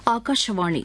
ஆகாஷவாணி.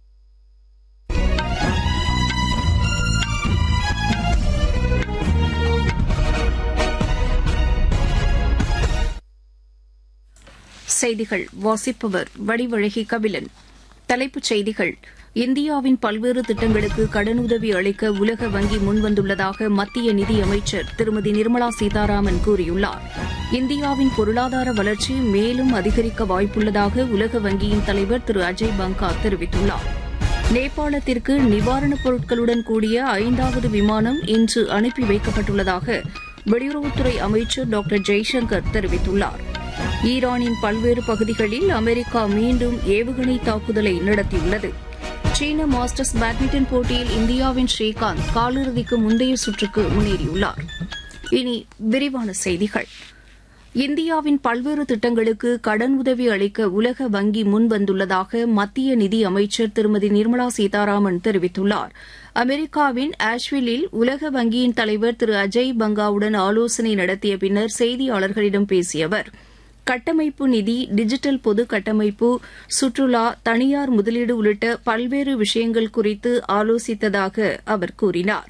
செய்திகள் வாசிப்பவர் வடிவழகி கபிலன். தலைப்புச் செய்திகள். இந்தியாவின் பல்வேறு திட்டங்களுக்கு கடனுதவி அளிக்க உலக வங்கி முன்வந்துள்ளதாக மத்திய நிதியமைச்சர் திருமதி நிர்மலா சீதாராமன் கூறியுள்ளார். இந்தியாவின் பொருளாதார வளர்ச்சி மேலும் அதிகரிக்க வாய்ப்புள்ளதாக உலக வங்கியின் தலைவர் திரு அஜய் பங்கா தெரிவித்துள்ளார். நேபாளத்திற்கு நிவாரணப் பொருட்களுடன் கூடிய 5வது விமானம் இன்று அனுப்பி வைக்கப்பட்டுள்ளதாக வெளியுறவுத்துறை அமைச்சர் டாக்டர் ஜெய்சங்கர் தெரிவித்துள்ளார். ஈரானின் பல்வேறு பகுதிகளில் அமெரிக்கா மீண்டும் ஏவுகணை தாக்குதலை நடத்தியுள்ளது. சீன மாஸ்டர்ஸ் பேட்மிண்டன் போட்டியில் இந்தியாவின் ஸ்ரீகாந்த் காலிறுதிக்கு முந்தைய சுற்றுக்கு முன்னேறியுள்ளார். இனி விரிவான செய்திகள். இந்தியாவின் பல்வேறு திட்டங்களுக்கு கடனுதவி அளிக்க உலக வங்கி முன்வந்துள்ளதாக மத்திய நிதி அமைச்சர் திருமதி நிர்மலா சீதாராமன் தெரிவித்துள்ளார். அமெரிக்காவின் ஆஷ்வில்லில் உலக வங்கியின் தலைவர் திரு அஜய் பங்காவுடன் ஆலோசனை நடத்திய பின்னர் செய்தியாளர்களிடம் பேசிய அவர், கட்டமைப்பு நிதி, டிஜிட்டல் பொது கட்டமைப்பு, சுற்றுலா, தனியார் முதலீடு உள்ளிட்ட பல்வேறு விஷயங்கள் குறித்து ஆலோசித்ததாக அவர் கூறினார்.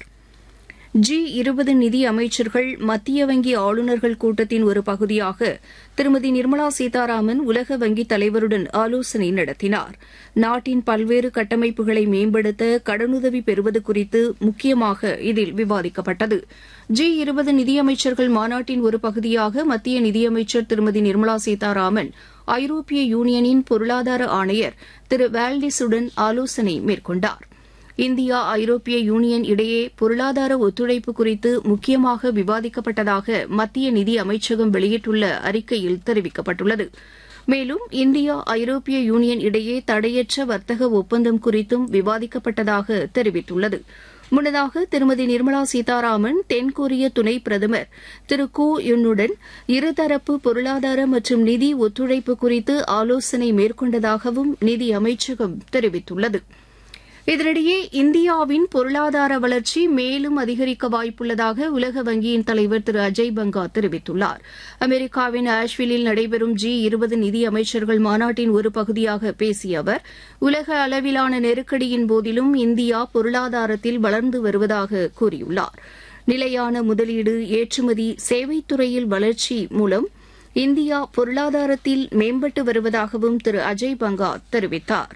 G20 நிதி அமைச்சர்கள் மத்திய வங்கி ஆளுநர்கள் கூட்டத்தின் ஒரு பகுதியாக திருமதி நிர்மலா சீதாராமன் உலக வங்கி தலைவருடன் ஆலோசனை நடத்தினார். நாட்டின் பல்வேறு கட்டமைப்புகளை மேம்படுத்த கடனுதவி பெறுவது குறித்து முக்கியமாக இதில் விவாதிக்கப்பட்டது. G20 நிதியமைச்சர்கள் மாநாட்டின் ஒரு பகுதியாக மத்திய நிதியமைச்சர் திருமதி நிர்மலா சீதாராமன் ஐரோப்பிய யூனியனின் பொருளாதார ஆணையர் திரு வால்டிஸுடன் ஆலோசனை மேற்கொண்டார். இந்தியா ஐரோப்பிய யூனியன் இடையே பொருளாதார ஒத்துழைப்பு குறித்து முக்கியமாக விவாதிக்கப்பட்டதாக மத்திய நிதி அமைச்சகம் வெளியிட்டுள்ள அறிக்கையில் தெரிவிக்கப்பட்டுள்ளது. மேலும் இந்தியா ஐரோப்பிய யூனியன் இடையே தடையற்ற வர்த்தக ஒப்பந்தம் குறித்தும் விவாதிக்கப்பட்டதாக தெரிவித்துள்ளது. முன்னதாக திருமதி நிர்மலா சீதாராமன் தென்கொரிய துணை பிரதமர் திரு கூ யுன்னுடன் இருதரப்பு பொருளாதார மற்றும் நிதி ஒத்துழைப்பு குறித்து ஆலோசனை மேற்கொண்டதாகவும் நிதி அமைச்சகம் தெரிவித்துள்ளது. இதனிடையே இந்தியாவின் பொருளாதார வளர்ச்சி மேலும் அதிகரிக்க வாய்ப்புள்ளதாக உலக வங்கியின் தலைவர் திரு அஜய் பங்கா தெரிவித்துள்ளார். அமெரிக்காவின் ஆஷ்வில்லில் நடைபெறும் G20 நிதி அமைச்சர்கள் மாநாட்டின் ஒரு பகுதியாக பேசிய அவர், உலக அளவிலான நெருக்கடியின் போதிலும் இந்தியா பொருளாதாரத்தில் வளர்ந்து வருவதாக கூறியுள்ளார். நிலையான முதலீடு, ஏற்றுமதி, சேவைத்துறையில் வளர்ச்சி மூலம் இந்தியா பொருளாதாரத்தில் மேம்பட்டு வருவதாகவும் திரு அஜய் பங்கா தெரிவித்தார்.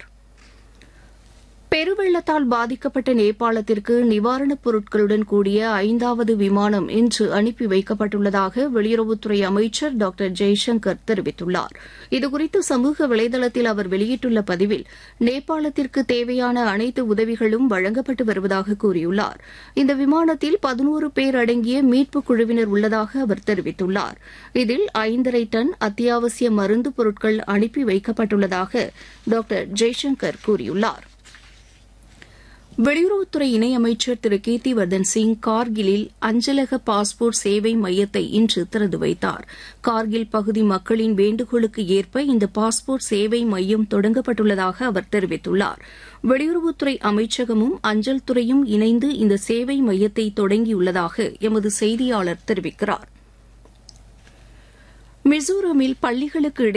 பெருவெள்ளத்தால் பாதிக்கப்பட்ட நேபாளத்திற்கு நிவாரணப் பொருட்களுடன் கூடிய 5வது விமானம் இன்று அனுப்பி வைக்கப்பட்டுள்ளதாக வெளியுறவுத்துறை அமைச்சர் டாக்டர் ஜெய்சங்கர் தெரிவித்துள்ளார். இதுகுறித்து சமூக வலைதளத்தில் அவர் வெளியிட்டுள்ள பதிவில், நேபாளத்திற்கு தேவையான அனைத்து உதவிகளும் வழங்கப்பட்டு வருவதாக கூறியுள்ளார். இந்த விமானத்தில் 11 பேர் அடங்கிய மீட்புக் குழுவினர் உள்ளதாக அவர் தெரிவித்துள்ளார். இதில் 5.5 டன் அத்தியாவசிய மருந்து பொருட்கள் அனுப்பி வைக்கப்பட்டுள்ளதாக டாக்டர் ஜெய்சங்கர் கூறியுள்ளார். வெளியுறவுத்துறை இணையமைச்சர் திரு கீர்த்திவர்தன் சிங் கார்கிலில் அஞ்சலக பாஸ்போர்ட் சேவை மையத்தை இன்று திறந்து வைத்தார். கார்கில் பகுதி மக்களின் வேண்டுகோளுக்கு ஏற்ப இந்த பாஸ்போர்ட் சேவை மையம் தொடங்கப்பட்டுள்ளதாக அவர் தெரிவித்துள்ளார். வெளியுறவுத்துறை அமைச்சகமும் அஞ்சல் துறையும் இணைந்து இந்த சேவை மையத்தை தொடங்கியுள்ளதாக எமது செய்தியாளர் தெரிவிக்கிறார். மிசோரமில் பள்ளிகளுக்கு